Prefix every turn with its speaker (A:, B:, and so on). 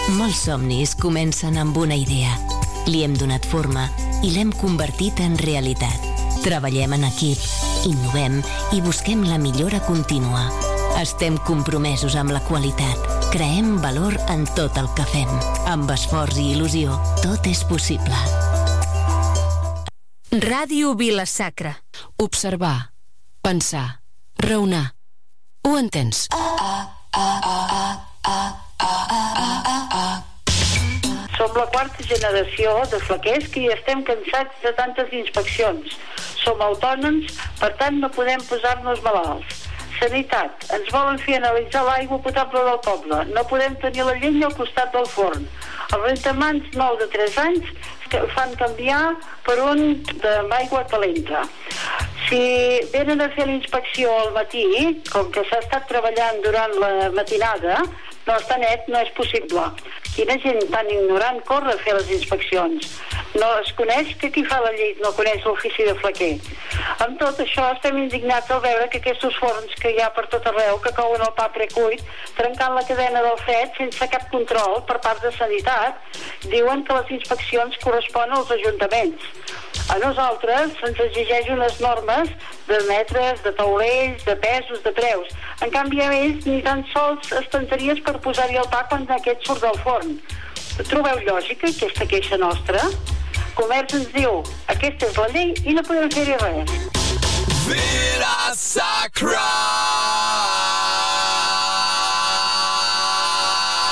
A: Molts somnis comencen amb una idea. Li hem donat forma i l'hem convertit en realitat. Treballem en equip, innovem i busquem la millora contínua. Estem compromesos amb la qualitat. Creem valor en tot el que fem. Amb esforç i il·lusió, tot és possible.
B: Ràdio Vila-sacra.
C: Observar, pensar, raonar. Ho entens?
D: Som la quarta generació de flaquers que hi estem cansats de tantes inspeccions. Som autònoms, per tant no podem posar-nos malalts. Sanitat, ens volen fer analitzar l'aigua potable del poble. No podem tenir la llenya al costat del forn. Els rentamans nous de 3 anys fan canviar per un d'aigua calenta. Si venen a fer la inspecció al matí, com que s'ha estat treballant durant la matinada, no està net, no és possible. Quina gent tan ignorant corre a fer les inspeccions. No es coneix que qui fa la llei no coneix l'ofici de flaquer. Amb tot això estem indignats al veure que aquests forns que hi ha per tot arreu, que couen el pa precuit, trencant la cadena del fred sense cap control per part de Sanitat, diuen que les inspeccions corresponen als ajuntaments. A nosaltres se'ns exigeix unes normes de metres, de taulells, de pesos, de preus. En canvi, a ells ni tan sols estanteries per posar-hi el pa quan aquest surt del forn. Trobeu lògica aquesta queixa nostra? Comerç ens diu, aquesta és la llei i no podem fer-hi res.
E: Vila-sacra.